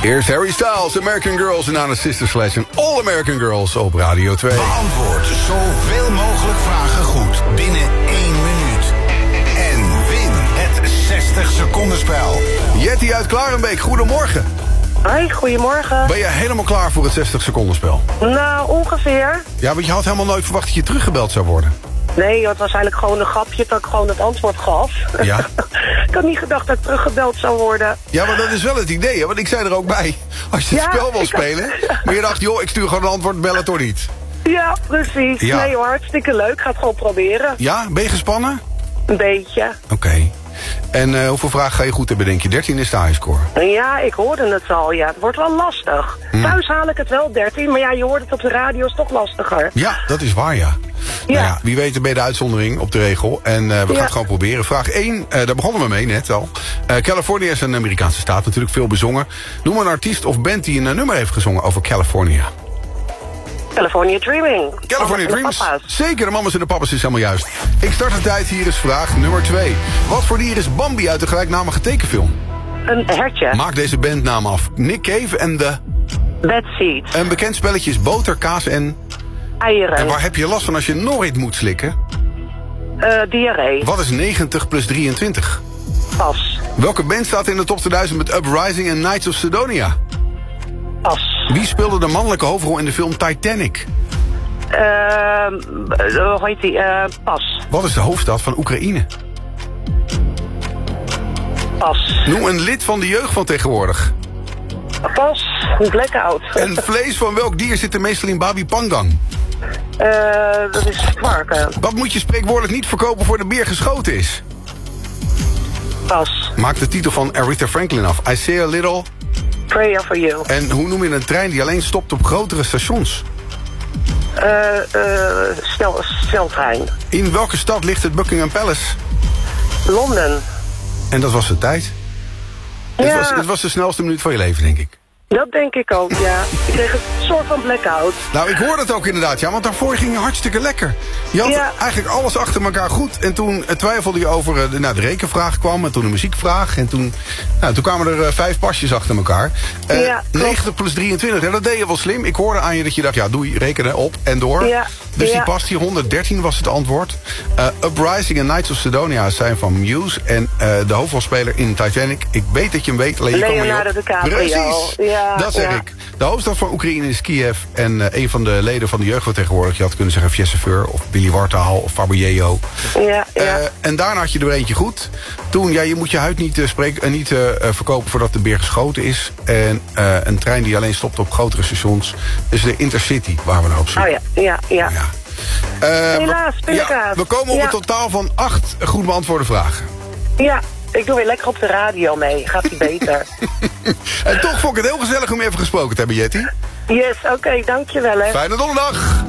Hier is Harry Styles, American Girls en Anna Sister Sledge en All American Girls op Radio 2. Beantwoord zoveel mogelijk vragen goed binnen 1 minuut. En win het 60 secondenspel. Jetty uit Klarenbeek, goedemorgen. Hoi, goedemorgen. Ben je helemaal klaar voor het 60 secondenspel? Nou, ongeveer. Ja, want je had helemaal nooit verwacht dat je teruggebeld zou worden. Nee, het was eigenlijk gewoon een grapje dat ik gewoon het antwoord gaf. Ja. Ik had niet gedacht dat ik teruggebeld zou worden. Ja, maar dat is wel het idee, hè? Want ik zei er ook bij. Als je het spel wil spelen. Maar je dacht, joh, ik stuur gewoon een antwoord, bel het toch niet. Ja, precies. Ja. Nee hoor, hartstikke leuk. Ga het gewoon proberen. Ja, ben je gespannen? Een beetje. Oké. En hoeveel vragen ga je goed hebben, denk je? 13 is de highscore. Ja, ik hoorde het al. Ja, het wordt wel lastig. Thuis haal ik het wel 13, maar ja, je hoort het op de radio, is toch lastiger. Ja, dat is waar, ja. Nou ja, wie weet bij de uitzondering op de regel. En we gaan het gewoon proberen. Vraag 1, daar begonnen we mee net al. California is een Amerikaanse staat, natuurlijk veel bezongen. Noem een artiest of band die een nummer heeft gezongen over California. California Dreaming. California Dreams. Papa's. Zeker, de mamas en de papa's is helemaal juist. Ik start de tijd, hier is vraag nummer 2. Wat voor dier is Bambi uit de gelijknamige tekenfilm? Een hertje. Maak deze bandnaam af. Nick Cave en de... Bad Seed. Een bekend spelletje is boter, kaas en... Eieren. En waar heb je last van als je nooit moet slikken? Diarree. Wat is 90 plus 23? Pas. Welke band staat in de top 2000 met Uprising en Knights of Sidonia? Pas. Wie speelde de mannelijke hoofdrol in de film Titanic? Hoe heet die? Pas. Wat is de hoofdstad van Oekraïne? Pas. Noem een lid van de jeugd van tegenwoordig. Pas. Een blackout. En vlees van welk dier zit er meestal in Babi Pangang? Dat is kwarken. Wat moet je spreekwoordelijk niet verkopen voor de beer geschoten is? Pas. Maak de titel van Aretha Franklin af. I say a little... Prayer for you. En hoe noem je een trein die alleen stopt op grotere stations? Sneltrein. In welke stad ligt het Buckingham Palace? Londen. En dat was de tijd. Ja. Het was de snelste minuut van je leven, denk ik. Dat denk ik ook, ja. Ik kreeg een soort van blackout. Nou, ik hoorde het ook inderdaad, ja, want daarvoor ging je hartstikke lekker. Je had eigenlijk alles achter elkaar goed. En toen twijfelde je over de rekenvraag kwam en toen de muziekvraag. En toen kwamen er 5 pasjes achter elkaar. 90 plus 23, en dat deed je wel slim. Ik hoorde aan je dat je dacht, ja, doe rekenen op en door. Ja. Dus die past hier, 113 was het antwoord. Uprising en Knights of Sidonia zijn van Muse. En de hoofdrolspeler in Titanic, ik weet dat je hem weet. Alleen je Leonardo DiCaprio. Precies, ja, dat zeg ik. De hoofdstad van Oekraïne is Kiev. En een van de leden van de jeugd van tegenwoordig, je had kunnen zeggen Fiessefeur of Billy Wartaal of Fabio. Ja. En daarna had je er eentje goed. Toen, je moet je huid niet verkopen voordat de beer geschoten is. En een trein die alleen stopt op grotere stations. Dus de Intercity, waar we naar op zoeken. Oh ja. Helaas, pindakaas. We komen op een totaal van 8 goed beantwoorde vragen. Ja, ik doe weer lekker op de radio mee. Gaat die beter. En toch vond ik het heel gezellig om even gesproken te hebben, Jetty. Yes, oké, dankjewel hè. Fijne donderdag.